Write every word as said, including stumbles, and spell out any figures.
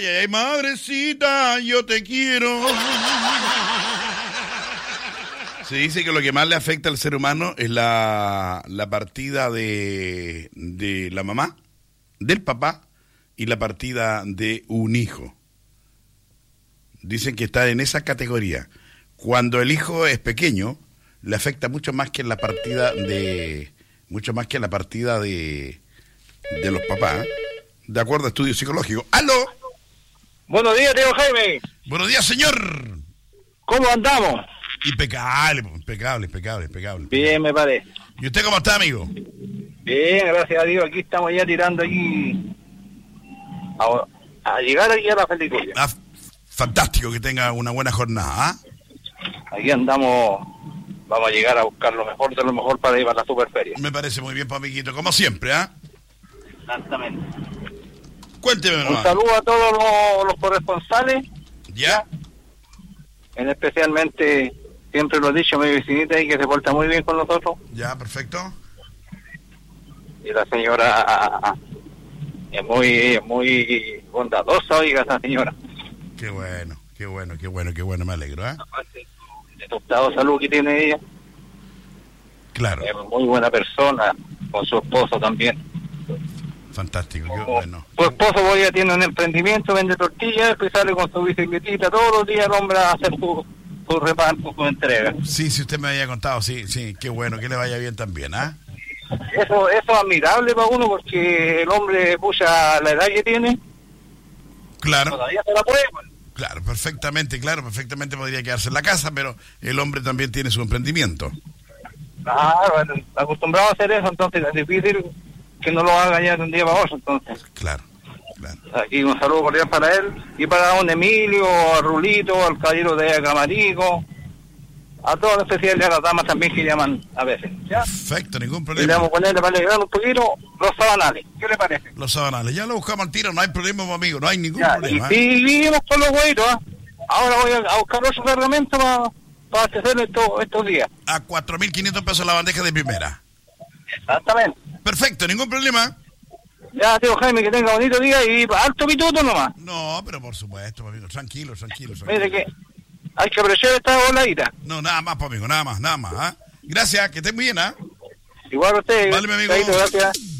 Ay, ay, ay, madrecita, yo te quiero. Se dice que lo que más le afecta al ser humano es la, la partida de, de la mamá, del papá y la partida de un hijo. Dicen que está en esa categoría. Cuando el hijo es pequeño, le afecta mucho más que la partida de mucho más que la partida de de los papás, de acuerdo a estudios psicológicos. ¡Aló! Buenos días, tío Jaime. Buenos días, señor. ¿Cómo andamos? Impecable, impecable, impecable, impecable. Bien, me parece. ¿Y usted cómo está, amigo? Bien, gracias a Dios. Aquí estamos ya tirando aquí a, a llegar aquí a la Felicuya. Ah, fantástico, que tenga una buena jornada. ¿eh? Aquí andamos, vamos a llegar a buscar lo mejor de lo mejor para ir a la superferia. Me parece muy bien, amiguito, como siempre, ¿ah? ¿eh? Exactamente. Cuénteme nomás. Un saludo a todos los, los corresponsales. ¿Ya? En especialmente, siempre lo he dicho, mi vecinita ahí que se porta muy bien con nosotros. Ya, perfecto. Y la señora es muy, muy bondadosa, oiga, esa señora. Qué bueno, qué bueno, qué bueno, qué bueno, me alegro, ¿eh? Aparte del estado de salud que tiene ella. Claro. Es muy buena persona, con su esposo también. Fantástico, qué bueno. Su esposo hoy día tiene un emprendimiento, vende tortillas, después sale con su bicicletita todos los días el hombre a hacer su, su reparto, su entrega. Sí, si usted me había contado, sí, sí, qué bueno, que le vaya bien también, ¿ah? ¿eh? Eso, eso es admirable para uno porque el hombre, pucha, la edad que tiene, claro. Todavía se la puede. Claro, perfectamente, claro, perfectamente podría quedarse en la casa, pero el hombre también tiene su emprendimiento. Claro, acostumbrado a hacer eso, entonces es difícil que no lo haga ya de un día para otro, entonces. Claro, claro. Aquí un saludo cordial para él, y para don Emilio, a Rulito, al caballero de Camarico, a todos, en especial a las damas también que llaman a veces, ¿ya? Perfecto, ningún Y problema. le vamos a ponerle para alegrar un poquito los sabanales, ¿qué le parece? Los sabanales, ya lo buscamos al tiro, no hay problema, amigo, no hay ningún Ya, problema. y seguimos con los huevitos, ¿eh? Ahora voy a, a buscar otro cargamento para pa hacer esto, estos días. A cuatro mil quinientos pesos la bandeja de primera. Exactamente. Perfecto, ningún problema. Ya, tío Jaime, que tenga bonito día y alto pituto nomás. No, pero por supuesto, amigo, tranquilo, tranquilo. tranquilo. Mire que hay que apreciar esta voladita. No, nada más, amigo, nada más, nada más. ¿eh? Gracias, que estés muy bien, ¿ah? ¿eh? Igual a usted. Vale, mi amigo. Chaito, gracias.